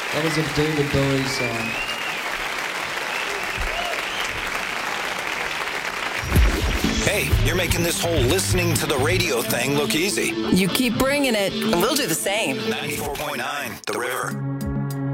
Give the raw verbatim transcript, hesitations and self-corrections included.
That was a David Bowie song. Hey, you're making this whole listening to the radio thing look easy. You keep bringing it, and we'll do the same. ninety-four point nine, The River.